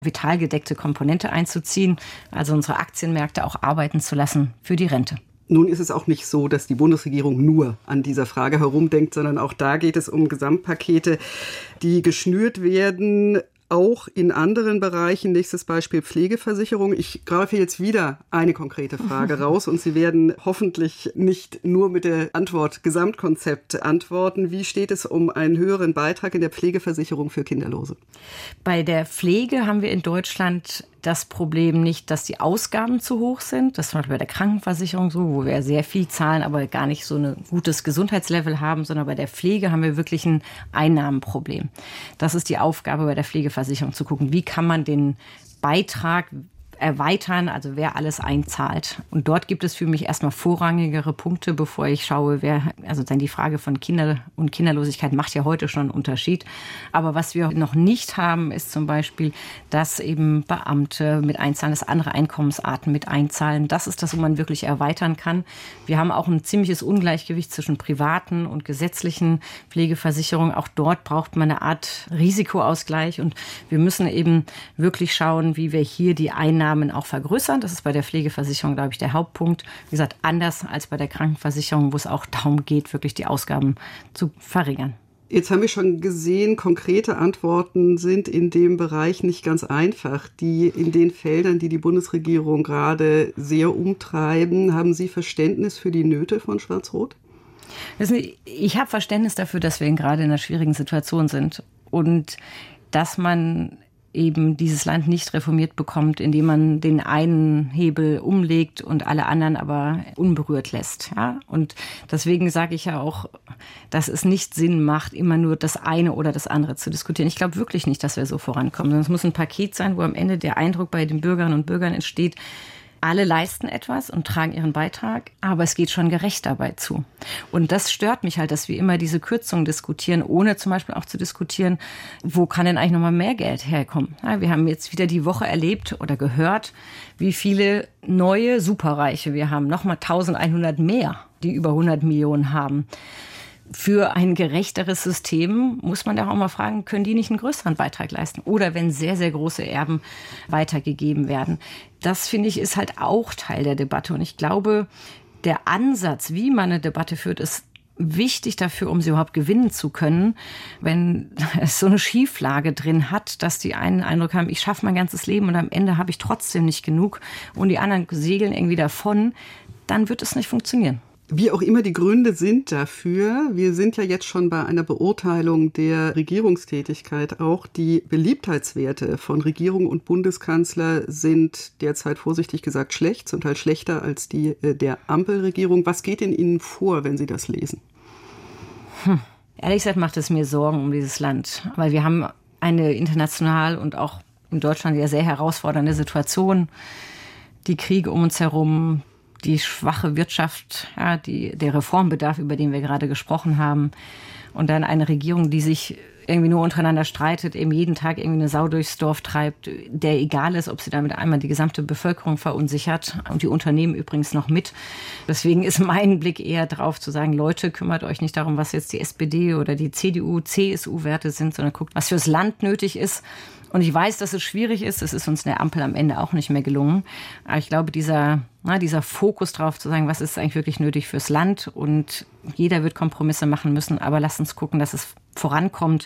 vital gedeckte Komponente einzuziehen, also unsere Aktienmärkte auch arbeiten zu lassen für die Rente. Nun ist es auch nicht so, dass die Bundesregierung nur an dieser Frage herumdenkt, sondern auch da geht es um Gesamtpakete, die geschnürt werden, auch in anderen Bereichen. Nächstes Beispiel Pflegeversicherung. Ich greife jetzt wieder eine konkrete Frage raus und Sie werden hoffentlich nicht nur mit der Antwort Gesamtkonzept antworten. Wie steht es um einen höheren Beitrag in der Pflegeversicherung für Kinderlose? Bei der Pflege haben wir in Deutschland das Problem nicht, dass die Ausgaben zu hoch sind. Das ist zum Beispiel bei der Krankenversicherung so, wo wir sehr viel zahlen, aber gar nicht so ein gutes Gesundheitslevel haben, sondern bei der Pflege haben wir wirklich ein Einnahmenproblem. Das ist die Aufgabe bei der Pflegeversicherung, zu gucken, wie kann man den Beitrag erweitern, also wer alles einzahlt. Und dort gibt es für mich erstmal vorrangigere Punkte, bevor ich schaue, also dann die Frage von Kinder und Kinderlosigkeit macht ja heute schon einen Unterschied. Aber was wir noch nicht haben, ist zum Beispiel, dass eben Beamte mit einzahlen, dass andere Einkommensarten mit einzahlen. Das ist das, wo man wirklich erweitern kann. Wir haben auch ein ziemliches Ungleichgewicht zwischen privaten und gesetzlichen Pflegeversicherungen. Auch dort braucht man eine Art Risikoausgleich und wir müssen eben wirklich schauen, wie wir hier die Einnahmen auch vergrößern. Das ist bei der Pflegeversicherung, glaube ich, der Hauptpunkt. Wie gesagt, anders als bei der Krankenversicherung, wo es auch darum geht, wirklich die Ausgaben zu verringern. Jetzt haben wir schon gesehen, konkrete Antworten sind in dem Bereich nicht ganz einfach. In den Feldern, die die Bundesregierung gerade sehr umtreiben, haben Sie Verständnis für die Nöte von Schwarz-Rot? Ich habe Verständnis dafür, dass wir gerade in einer schwierigen Situation sind und dass man eben dieses Land nicht reformiert bekommt, indem man den einen Hebel umlegt und alle anderen aber unberührt lässt. Ja? Und deswegen sage ich ja auch, dass es nicht Sinn macht, immer nur das eine oder das andere zu diskutieren. Ich glaube wirklich nicht, dass wir so vorankommen. Es muss ein Paket sein, wo am Ende der Eindruck bei den Bürgerinnen und Bürgern entsteht, alle leisten etwas und tragen ihren Beitrag, aber es geht schon gerecht dabei zu. Und das stört mich halt, dass wir immer diese Kürzungen diskutieren, ohne zum Beispiel auch zu diskutieren, wo kann denn eigentlich nochmal mehr Geld herkommen? Ja, wir haben jetzt wieder die Woche erlebt oder gehört, wie viele neue Superreiche wir haben. Nochmal 1100 mehr, die über 100 Millionen haben. Für ein gerechteres System muss man da auch mal fragen, können die nicht einen größeren Beitrag leisten? Oder wenn sehr, sehr große Erben weitergegeben werden. Das, finde ich, ist halt auch Teil der Debatte. Und ich glaube, der Ansatz, wie man eine Debatte führt, ist wichtig dafür, um sie überhaupt gewinnen zu können. Wenn es so eine Schieflage drin hat, dass die einen Eindruck haben, ich schaffe mein ganzes Leben und am Ende habe ich trotzdem nicht genug und die anderen segeln irgendwie davon, dann wird es nicht funktionieren. Wie auch immer die Gründe sind dafür, wir sind ja jetzt schon bei einer Beurteilung der Regierungstätigkeit auch. Die Beliebtheitswerte von Regierung und Bundeskanzler sind derzeit vorsichtig gesagt schlecht, zum Teil schlechter als die der Ampelregierung. Was geht in Ihnen vor, wenn Sie das lesen? Ehrlich gesagt macht es mir Sorgen um dieses Land, weil wir haben eine international und auch in Deutschland ja sehr herausfordernde Situation. Die Kriege um uns herum, die schwache Wirtschaft, ja, der Reformbedarf, über den wir gerade gesprochen haben. Und dann eine Regierung, die sich irgendwie nur untereinander streitet, eben jeden Tag irgendwie eine Sau durchs Dorf treibt, der egal ist, ob sie damit einmal die gesamte Bevölkerung verunsichert und die Unternehmen übrigens noch mit. Deswegen ist mein Blick eher drauf zu sagen, Leute, kümmert euch nicht darum, was jetzt die SPD oder die CDU, CSU-Werte sind, sondern guckt, was fürs Land nötig ist. Und ich weiß, dass es schwierig ist. Es ist uns in der Ampel am Ende auch nicht mehr gelungen. Aber ich glaube, dieser Fokus drauf zu sagen, was ist eigentlich wirklich nötig fürs Land und jeder wird Kompromisse machen müssen, aber lasst uns gucken, dass es vorankommt.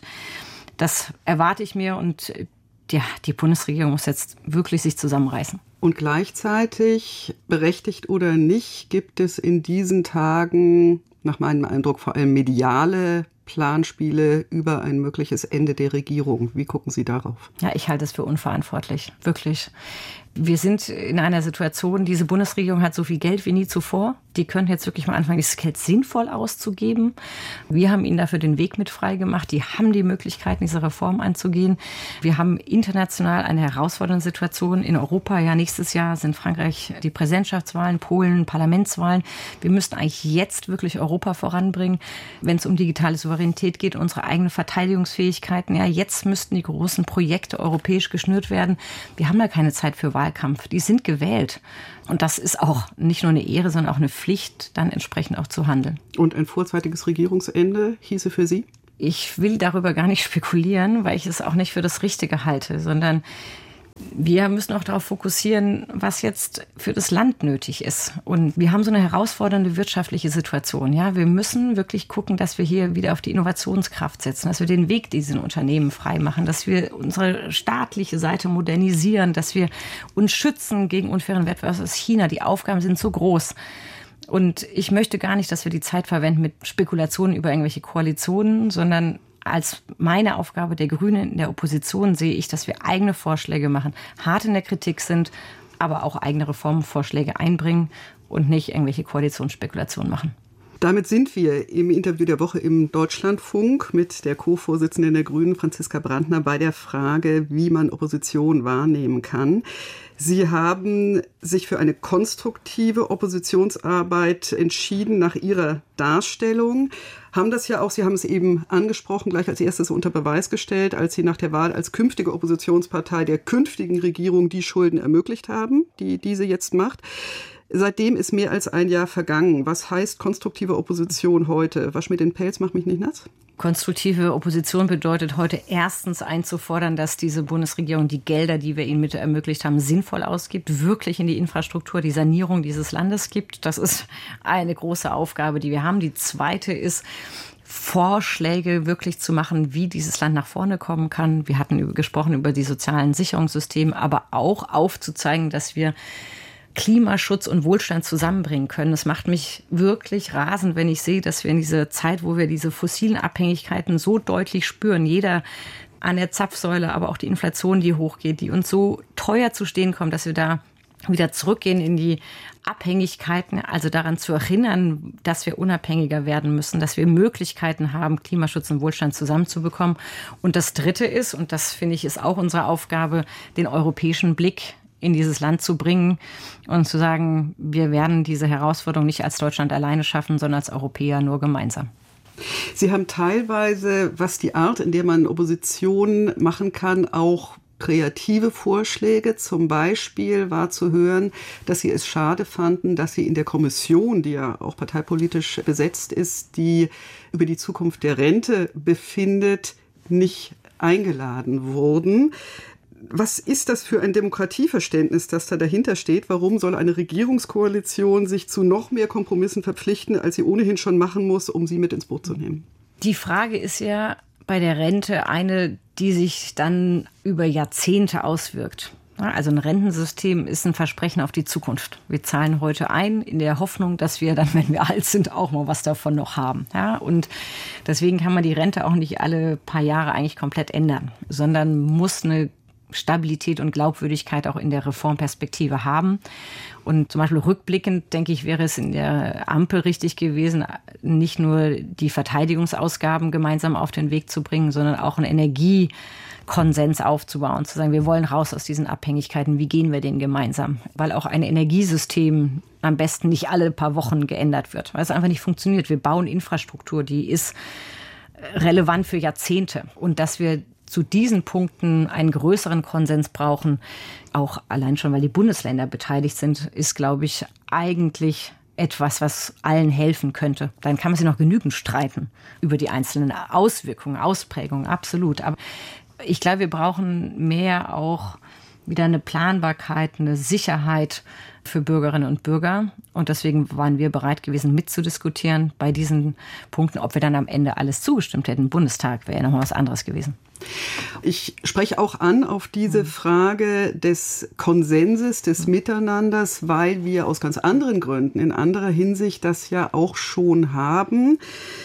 Das erwarte ich mir und ja, die Bundesregierung muss jetzt wirklich sich zusammenreißen. Und gleichzeitig, berechtigt oder nicht, gibt es in diesen Tagen, nach meinem Eindruck, vor allem mediale Planspiele über ein mögliches Ende der Regierung. Wie gucken Sie darauf? Ja, ich halte es für unverantwortlich, wirklich. Wir sind in einer Situation, diese Bundesregierung hat so viel Geld wie nie zuvor. Die können jetzt wirklich mal anfangen, das Geld sinnvoll auszugeben. Wir haben ihnen dafür den Weg mit frei gemacht. Die haben die Möglichkeit, diese Reform anzugehen. Wir haben international eine herausfordernde Situation. In Europa, ja, nächstes Jahr sind Frankreich die Präsidentschaftswahlen, Polen Parlamentswahlen. Wir müssten eigentlich jetzt wirklich Europa voranbringen, wenn es um digitale Souveränität geht, unsere eigenen Verteidigungsfähigkeiten. Ja, jetzt müssten die großen Projekte europäisch geschnürt werden. Wir haben da keine Zeit für Wahlkampf. Die sind gewählt. Und das ist auch nicht nur eine Ehre, sondern auch eine Pflicht, dann entsprechend auch zu handeln. Und ein vorzeitiges Regierungsende hieße für Sie? Ich will darüber gar nicht spekulieren, weil ich es auch nicht für das Richtige halte, sondern Wir müssen auch darauf fokussieren, was jetzt für das Land nötig ist. Und wir haben so eine herausfordernde wirtschaftliche Situation. Ja, wir müssen wirklich gucken, dass wir hier wieder auf die Innovationskraft setzen, dass wir den Weg diesen Unternehmen freimachen, dass wir unsere staatliche Seite modernisieren, dass wir uns schützen gegen unfairen Wettbewerb aus China. Die Aufgaben sind so groß. Und ich möchte gar nicht, dass wir die Zeit verwenden mit Spekulationen über irgendwelche Koalitionen, sondern als meine Aufgabe der Grünen in der Opposition sehe ich, dass wir eigene Vorschläge machen, hart in der Kritik sind, aber auch eigene Reformvorschläge einbringen und nicht irgendwelche Koalitionsspekulationen machen. Damit sind wir im Interview der Woche im Deutschlandfunk mit der Co-Vorsitzenden der Grünen, Franziska Brandner, bei der Frage, wie man Opposition wahrnehmen kann. Sie haben sich für eine konstruktive Oppositionsarbeit entschieden nach Ihrer Darstellung, haben das ja auch, Sie haben es eben angesprochen, gleich als erstes unter Beweis gestellt, als Sie nach der Wahl als künftige Oppositionspartei der künftigen Regierung die Schulden ermöglicht haben, die diese jetzt macht. Seitdem ist mehr als ein Jahr vergangen. Was heißt konstruktive Opposition heute? Wasch mir den Pelz, mach mich nicht nass? Konstruktive Opposition bedeutet heute erstens einzufordern, dass diese Bundesregierung die Gelder, die wir ihnen mit ermöglicht haben, sinnvoll ausgibt, wirklich in die Infrastruktur, die Sanierung dieses Landes gibt. Das ist eine große Aufgabe, die wir haben. Die zweite ist, Vorschläge wirklich zu machen, wie dieses Land nach vorne kommen kann. Wir hatten gesprochen über die sozialen Sicherungssysteme, aber auch aufzuzeigen, dass wir Klimaschutz und Wohlstand zusammenbringen können. Es macht mich wirklich rasend, wenn ich sehe, dass wir in dieser Zeit, wo wir diese fossilen Abhängigkeiten so deutlich spüren, jeder an der Zapfsäule, aber auch die Inflation, die hochgeht, die uns so teuer zu stehen kommt, dass wir da wieder zurückgehen in die Abhängigkeiten, also daran zu erinnern, dass wir unabhängiger werden müssen, dass wir Möglichkeiten haben, Klimaschutz und Wohlstand zusammenzubekommen. Und das Dritte ist, und das finde ich ist auch unsere Aufgabe, den europäischen Blick in dieses Land zu bringen und zu sagen, wir werden diese Herausforderung nicht als Deutschland alleine schaffen, sondern als Europäer nur gemeinsam. Sie haben teilweise, was die Art, in der man Opposition machen kann, auch kreative Vorschläge. Zum Beispiel war zu hören, dass Sie es schade fanden, dass Sie in der Kommission, die ja auch parteipolitisch besetzt ist, die über die Zukunft der Rente befindet, nicht eingeladen wurden. Was ist das für ein Demokratieverständnis, das da dahinter steht? Warum soll eine Regierungskoalition sich zu noch mehr Kompromissen verpflichten, als sie ohnehin schon machen muss, um sie mit ins Boot zu nehmen? Die Frage ist ja bei der Rente eine, die sich dann über Jahrzehnte auswirkt. Also ein Rentensystem ist ein Versprechen auf die Zukunft. Wir zahlen heute ein in der Hoffnung, dass wir dann, wenn wir alt sind, auch mal was davon noch haben. Ja, und deswegen kann man die Rente auch nicht alle paar Jahre eigentlich komplett ändern, sondern muss eine Stabilität und Glaubwürdigkeit auch in der Reformperspektive haben. Und zum Beispiel rückblickend, denke ich, wäre es in der Ampel richtig gewesen, nicht nur die Verteidigungsausgaben gemeinsam auf den Weg zu bringen, sondern auch einen Energiekonsens aufzubauen, zu sagen, wir wollen raus aus diesen Abhängigkeiten, wie gehen wir denn gemeinsam? Weil auch ein Energiesystem am besten nicht alle paar Wochen geändert wird, weil es einfach nicht funktioniert. Wir bauen Infrastruktur, die ist relevant für Jahrzehnte. Und dass wir zu diesen Punkten einen größeren Konsens brauchen, auch allein schon, weil die Bundesländer beteiligt sind, ist, glaube ich, eigentlich etwas, was allen helfen könnte. Dann kann man sich noch genügend streiten über die einzelnen Auswirkungen, Ausprägungen, absolut. Aber ich glaube, wir brauchen mehr auch wieder eine Planbarkeit, eine Sicherheit für Bürgerinnen und Bürger. Und deswegen waren wir bereit gewesen, mitzudiskutieren bei diesen Punkten. Ob wir dann am Ende alles zugestimmt hätten im Bundestag, wäre ja nochmal was anderes gewesen. Ich spreche auch an auf diese Frage des Konsenses, des Miteinanders, weil wir aus ganz anderen Gründen, in anderer Hinsicht das ja auch schon haben,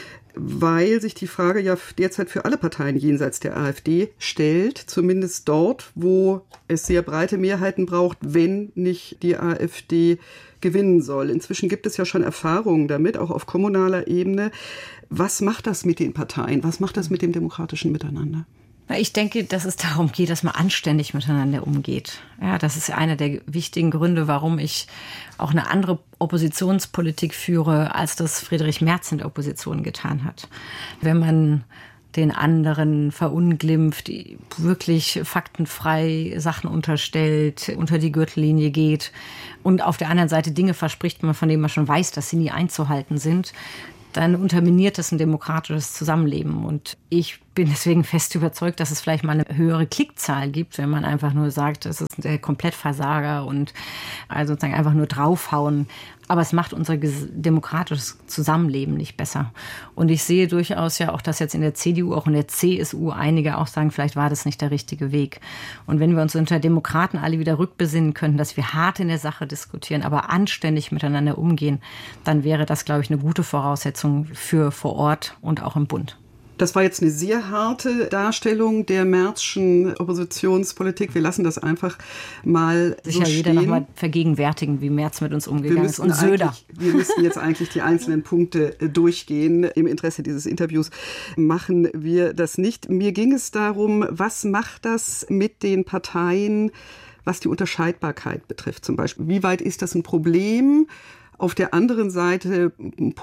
weil sich die Frage ja derzeit für alle Parteien jenseits der AfD stellt, zumindest dort, wo es sehr breite Mehrheiten braucht, wenn nicht die AfD gewinnen soll. Inzwischen gibt es ja schon Erfahrungen damit, auch auf kommunaler Ebene. Was macht das mit den Parteien? Was macht das mit dem demokratischen Miteinander? Ich denke, dass es darum geht, dass man anständig miteinander umgeht. Ja, das ist einer der wichtigen Gründe, warum ich auch eine andere Oppositionspolitik führe, als das Friedrich Merz in der Opposition getan hat. Wenn man den anderen verunglimpft, wirklich faktenfrei Sachen unterstellt, unter die Gürtellinie geht und auf der anderen Seite Dinge verspricht, von denen man schon weiß, dass sie nie einzuhalten sind, dann unterminiert das ein demokratisches Zusammenleben. Und ich bin deswegen fest überzeugt, dass es vielleicht mal eine höhere Klickzahl gibt, wenn man einfach nur sagt, es ist der Komplettversager und also sozusagen einfach nur draufhauen. Aber es macht unser demokratisches Zusammenleben nicht besser. Und ich sehe durchaus ja auch, dass jetzt in der CDU, auch in der CSU einige auch sagen, vielleicht war das nicht der richtige Weg. Und wenn wir uns unter Demokraten alle wieder rückbesinnen könnten, dass wir hart in der Sache diskutieren, aber anständig miteinander umgehen, dann wäre das, glaube ich, eine gute Voraussetzung für vor Ort und auch im Bund. Das war jetzt eine sehr harte Darstellung der Merzschen Oppositionspolitik. Wir lassen das einfach mal so stehen. Sicher jeder noch mal vergegenwärtigen, wie Merz mit uns umgegangen ist und Söder. Wir müssten jetzt eigentlich die einzelnen Punkte durchgehen. Im Interesse dieses Interviews machen wir das nicht. Mir ging es darum, was macht das mit den Parteien, was die Unterscheidbarkeit betrifft zum Beispiel. Wie weit ist das ein Problem? Auf der anderen Seite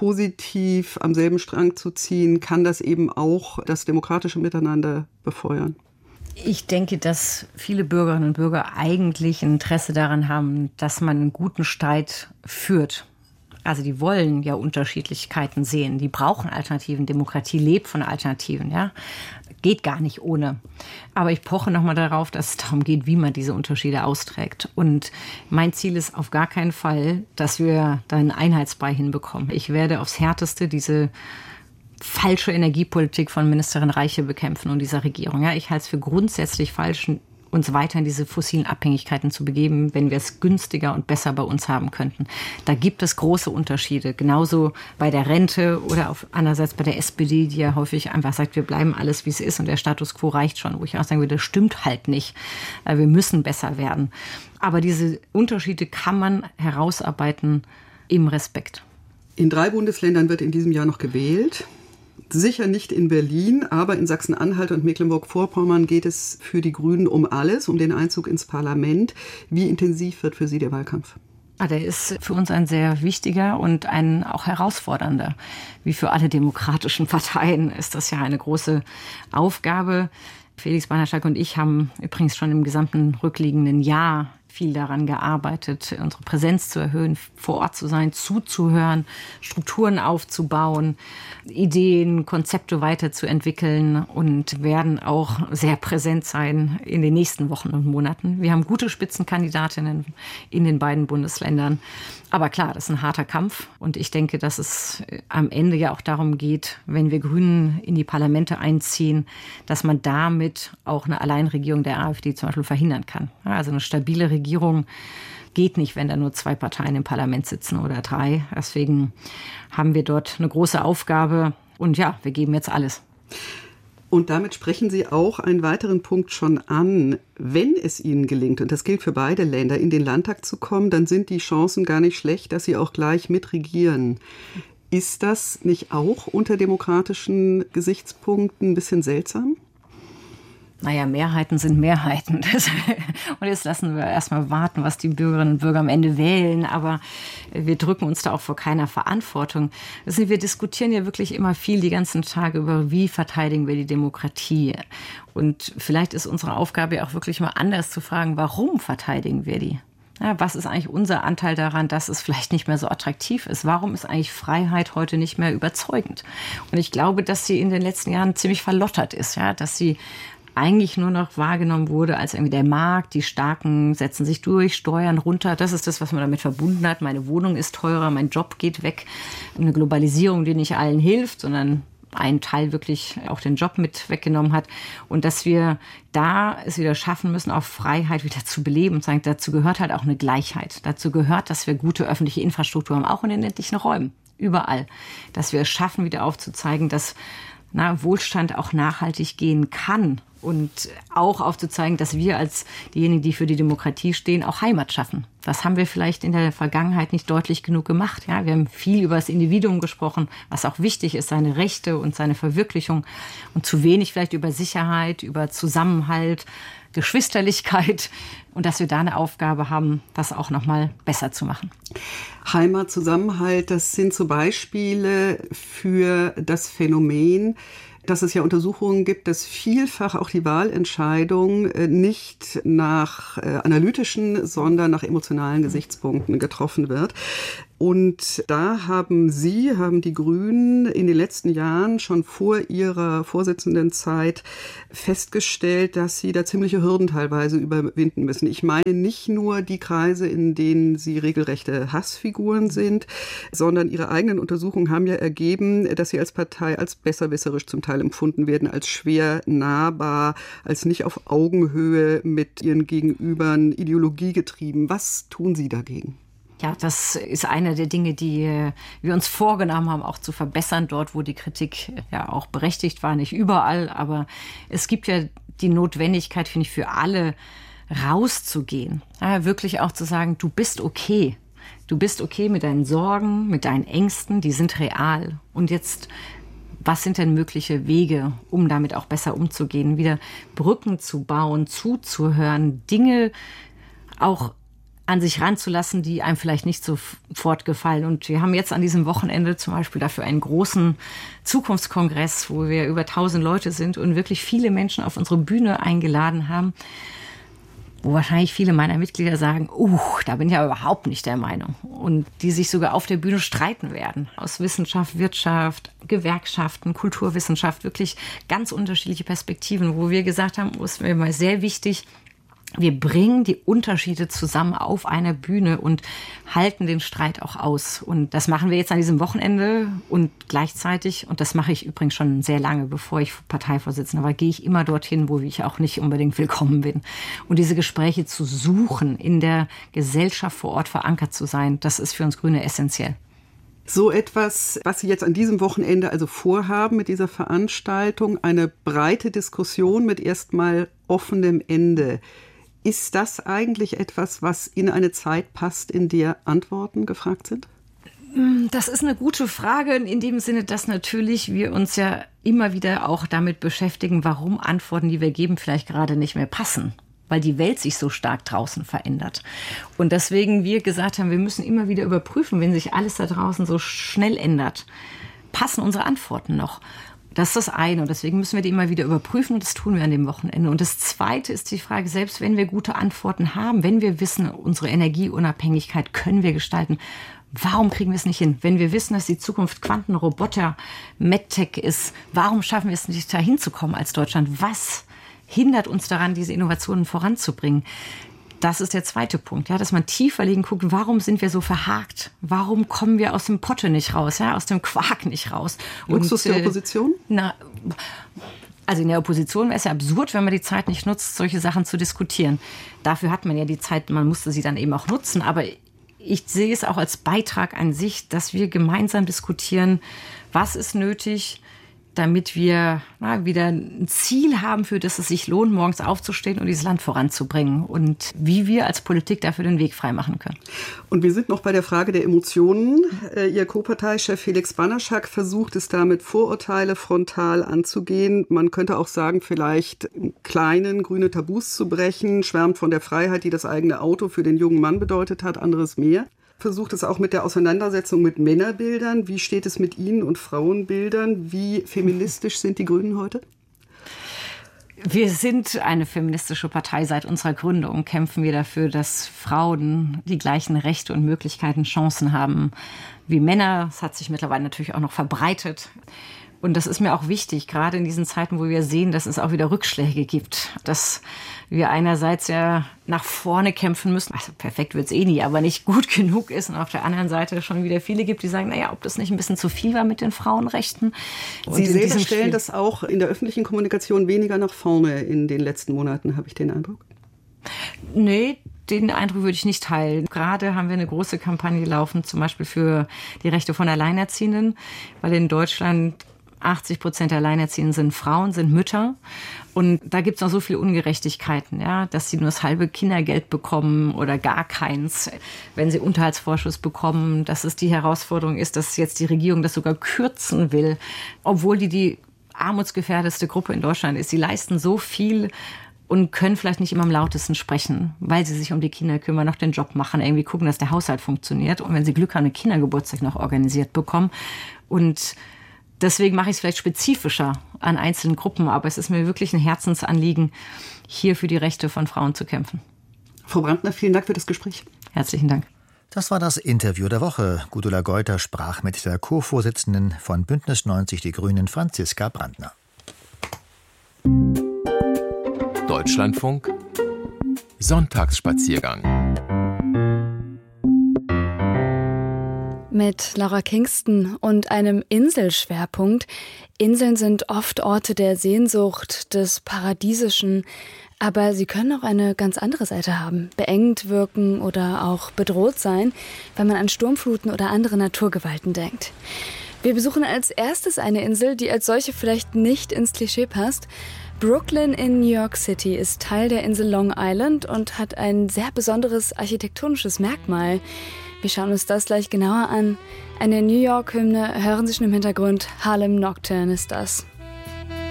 positiv am selben Strang zu ziehen, kann das eben auch das demokratische Miteinander befeuern. Ich denke, dass viele Bürgerinnen und Bürger eigentlich ein Interesse daran haben, dass man einen guten Streit führt. Also die wollen ja Unterschiedlichkeiten sehen. Die brauchen Alternativen. Demokratie lebt von Alternativen, ja. Geht gar nicht ohne. Aber ich poche nochmal darauf, dass es darum geht, wie man diese Unterschiede austrägt. Und mein Ziel ist auf gar keinen Fall, dass wir da einen Einheitsbrei hinbekommen. Ich werde aufs Härteste diese falsche Energiepolitik von Ministerin Reiche bekämpfen und dieser Regierung. Ja, ich halte es für grundsätzlich falsch, uns weiter in diese fossilen Abhängigkeiten zu begeben, wenn wir es günstiger und besser bei uns haben könnten. Da gibt es große Unterschiede. Genauso bei der Rente oder andererseits bei der SPD, die ja häufig einfach sagt, wir bleiben alles, wie es ist und der Status quo reicht schon. Wo ich auch sagen würde, das stimmt halt nicht. Wir müssen besser werden. Aber diese Unterschiede kann man herausarbeiten im Respekt. In 3 Bundesländern wird in diesem Jahr noch gewählt. Sicher nicht in Berlin, aber in Sachsen-Anhalt und Mecklenburg-Vorpommern geht es für die Grünen um alles, um den Einzug ins Parlament. Wie intensiv wird für Sie der Wahlkampf? Der ist für uns ein sehr wichtiger und ein auch herausfordernder. Wie für alle demokratischen Parteien ist das ja eine große Aufgabe. Felix Beinerstark und ich haben übrigens schon im gesamten rückliegenden Jahr viel daran gearbeitet, unsere Präsenz zu erhöhen, vor Ort zu sein, zuzuhören, Strukturen aufzubauen, Ideen, Konzepte weiterzuentwickeln und werden auch sehr präsent sein in den nächsten Wochen und Monaten. Wir haben gute Spitzenkandidatinnen in den beiden Bundesländern. Aber klar, das ist ein harter Kampf und ich denke, dass es am Ende ja auch darum geht, wenn wir Grünen in die Parlamente einziehen, dass man damit auch eine Alleinregierung der AfD zum Beispiel verhindern kann. Also eine stabile Regierung geht nicht, wenn da nur 2 Parteien im Parlament sitzen oder 3. Deswegen haben wir dort eine große Aufgabe und ja, wir geben jetzt alles. Und damit sprechen Sie auch einen weiteren Punkt schon an. Wenn es Ihnen gelingt, und das gilt für beide Länder, in den Landtag zu kommen, dann sind die Chancen gar nicht schlecht, dass Sie auch gleich mitregieren. Ist das nicht auch unter demokratischen Gesichtspunkten ein bisschen seltsam? Mehrheiten sind Mehrheiten. Und jetzt lassen wir erstmal warten, was die Bürgerinnen und Bürger am Ende wählen. Aber wir drücken uns da auch vor keiner Verantwortung. Wir diskutieren ja wirklich immer viel die ganzen Tage über, wie verteidigen wir die Demokratie. Und vielleicht ist unsere Aufgabe ja auch wirklich mal anders zu fragen, warum verteidigen wir die? Ja, was ist eigentlich unser Anteil daran, dass es vielleicht nicht mehr so attraktiv ist? Warum ist eigentlich Freiheit heute nicht mehr überzeugend? Und ich glaube, dass sie in den letzten Jahren ziemlich verlottert ist, ja, dass sie eigentlich nur noch wahrgenommen wurde als irgendwie der Markt, die Starken setzen sich durch, Steuern runter. Das ist das, was man damit verbunden hat. Meine Wohnung ist teurer, mein Job geht weg. Eine Globalisierung, die nicht allen hilft, sondern einen Teil wirklich auch den Job mit weggenommen hat. Und dass wir da es wieder schaffen müssen, auch Freiheit wieder zu beleben und sagen, dazu gehört halt auch eine Gleichheit. Dazu gehört, dass wir gute öffentliche Infrastruktur haben, auch in den ländlichen Räumen, überall. Dass wir es schaffen, wieder aufzuzeigen, dass Wohlstand auch nachhaltig gehen kann. Und auch aufzuzeigen, dass wir als diejenigen, die für die Demokratie stehen, auch Heimat schaffen. Das haben wir vielleicht in der Vergangenheit nicht deutlich genug gemacht. Ja, wir haben viel über das Individuum gesprochen, was auch wichtig ist, seine Rechte und seine Verwirklichung. Und zu wenig vielleicht über Sicherheit, über Zusammenhalt, Geschwisterlichkeit. Und dass wir da eine Aufgabe haben, das auch noch mal besser zu machen. Heimat, Zusammenhalt, das sind so Beispiele für das Phänomen, dass es ja Untersuchungen gibt, dass vielfach auch die Wahlentscheidung nicht nach analytischen, sondern nach emotionalen Gesichtspunkten getroffen wird. Und da haben die Grünen in den letzten Jahren schon vor ihrer Vorsitzendenzeit festgestellt, dass sie da ziemliche Hürden teilweise überwinden müssen. Ich meine nicht nur die Kreise, in denen sie regelrechte Hassfiguren sind, sondern ihre eigenen Untersuchungen haben ja ergeben, dass sie als Partei als besserwisserisch zum Teil empfunden werden, als schwer nahbar, als nicht auf Augenhöhe mit ihren Gegenübern, ideologiegetrieben. Was tun Sie dagegen? Ja, das ist eine der Dinge, die wir uns vorgenommen haben, auch zu verbessern, dort, wo die Kritik ja auch berechtigt war, nicht überall. Aber es gibt ja die Notwendigkeit, finde ich, für alle rauszugehen. Ja, wirklich auch zu sagen, du bist okay. Du bist okay mit deinen Sorgen, mit deinen Ängsten, die sind real. Und jetzt, was sind denn mögliche Wege, um damit auch besser umzugehen? Wieder Brücken zu bauen, zuzuhören, Dinge auch an sich ranzulassen, die einem vielleicht nicht sofort gefallen. Und wir haben jetzt an diesem Wochenende zum Beispiel dafür einen großen Zukunftskongress, wo wir über 1000 Leute sind und wirklich viele Menschen auf unsere Bühne eingeladen haben, wo wahrscheinlich viele meiner Mitglieder sagen, da bin ich ja überhaupt nicht der Meinung. Und die sich sogar auf der Bühne streiten werden. Aus Wissenschaft, Wirtschaft, Gewerkschaften, Kulturwissenschaft, wirklich ganz unterschiedliche Perspektiven, wo wir gesagt haben, ist mir mal sehr wichtig, wir bringen die Unterschiede zusammen auf einer Bühne und halten den Streit auch aus. Und das machen wir jetzt an diesem Wochenende und gleichzeitig, und das mache ich übrigens schon sehr lange, bevor ich Parteivorsitzende war, gehe ich immer dorthin, wo ich auch nicht unbedingt willkommen bin. Und diese Gespräche zu suchen, in der Gesellschaft vor Ort verankert zu sein, das ist für uns Grüne essentiell. So etwas, was Sie jetzt an diesem Wochenende also vorhaben mit dieser Veranstaltung, eine breite Diskussion mit erstmal offenem Ende. Ist das eigentlich etwas, was in eine Zeit passt, in der Antworten gefragt sind? Das ist eine gute Frage in dem Sinne, dass natürlich wir uns ja immer wieder auch damit beschäftigen, warum Antworten, die wir geben, vielleicht gerade nicht mehr passen, weil die Welt sich so stark draußen verändert. Und deswegen wir gesagt haben, wir müssen immer wieder überprüfen, wenn sich alles da draußen so schnell ändert, passen unsere Antworten noch? Das ist das eine und deswegen müssen wir die immer wieder überprüfen und das tun wir an dem Wochenende. Und das Zweite ist die Frage, selbst wenn wir gute Antworten haben, wenn wir wissen, unsere Energieunabhängigkeit können wir gestalten, warum kriegen wir es nicht hin? Wenn wir wissen, dass die Zukunft Quantenroboter, MedTech ist, warum schaffen wir es nicht, da hinzukommen als Deutschland? Was hindert uns daran, diese Innovationen voranzubringen? Das ist der zweite Punkt, ja, dass man tiefer liegen guckt, warum sind wir so verhakt? Warum kommen wir aus dem Potte nicht raus, ja, aus dem Quark nicht raus? Luxus der Opposition? Also in der Opposition wäre es ja absurd, wenn man die Zeit nicht nutzt, solche Sachen zu diskutieren. Dafür hat man ja die Zeit, man musste sie dann eben auch nutzen. Aber ich sehe es auch als Beitrag an sich, dass wir gemeinsam diskutieren, was ist nötig, damit wir wieder ein Ziel haben, für das es sich lohnt, morgens aufzustehen und dieses Land voranzubringen und wie wir als Politik dafür den Weg freimachen können. Und wir sind noch bei der Frage der Emotionen. Ihr Co-Parteichef Felix Banaschak versucht es damit, Vorurteile frontal anzugehen. Man könnte auch sagen, vielleicht im Kleinen grüne Tabus zu brechen, schwärmt von der Freiheit, die das eigene Auto für den jungen Mann bedeutet hat, anderes mehr. Versucht es auch mit der Auseinandersetzung mit Männerbildern. Wie steht es mit Ihnen und Frauenbildern? Wie feministisch sind die Grünen heute? Wir sind eine feministische Partei. Seit unserer Gründung kämpfen wir dafür, dass Frauen die gleichen Rechte und Möglichkeiten, Chancen haben wie Männer. Das hat sich mittlerweile natürlich auch noch verbreitet. Und das ist mir auch wichtig, gerade in diesen Zeiten, wo wir sehen, dass es auch wieder Rückschläge gibt. Dass wir einerseits ja nach vorne kämpfen müssen, also perfekt wird's eh nie, aber nicht gut genug ist. Und auf der anderen Seite schon wieder viele gibt, die sagen, ob das nicht ein bisschen zu viel war mit den Frauenrechten. Sie selber stellen das auch in der öffentlichen Kommunikation weniger nach vorne in den letzten Monaten, habe ich den Eindruck? Nee, den Eindruck würde ich nicht teilen. Gerade haben wir eine große Kampagne laufen, zum Beispiel für die Rechte von Alleinerziehenden, weil in Deutschland 80% der Alleinerziehenden sind Frauen, sind Mütter. Und da gibt es noch so viele Ungerechtigkeiten, ja, dass sie nur das halbe Kindergeld bekommen oder gar keins, wenn sie Unterhaltsvorschuss bekommen. Dass es die Herausforderung ist, dass jetzt die Regierung das sogar kürzen will, obwohl die armutsgefährdetste Gruppe in Deutschland ist. Sie leisten so viel und können vielleicht nicht immer am lautesten sprechen, weil sie sich um die Kinder kümmern, noch den Job machen, irgendwie gucken, dass der Haushalt funktioniert. Und wenn sie Glück haben, einen Kindergeburtstag noch organisiert bekommen. Und deswegen mache ich es vielleicht spezifischer an einzelnen Gruppen, aber es ist mir wirklich ein Herzensanliegen, hier für die Rechte von Frauen zu kämpfen. Frau Brandner, vielen Dank für das Gespräch. Herzlichen Dank. Das war das Interview der Woche. Gudula Geuter sprach mit der Co-Vorsitzenden von Bündnis 90 Die Grünen, Franziska Brandner. Deutschlandfunk Sonntagsspaziergang. Mit Laura Kingston und einem Inselschwerpunkt. Inseln sind oft Orte der Sehnsucht, des Paradiesischen, aber sie können auch eine ganz andere Seite haben, beengt wirken oder auch bedroht sein, wenn man an Sturmfluten oder andere Naturgewalten denkt. Wir besuchen als erstes eine Insel, die als solche vielleicht nicht ins Klischee passt. Brooklyn in New York City ist Teil der Insel Long Island und hat ein sehr besonderes architektonisches Merkmal. Wir schauen uns das gleich genauer an. Eine New York-Hymne hören Sie schon im Hintergrund. Harlem Nocturne ist das.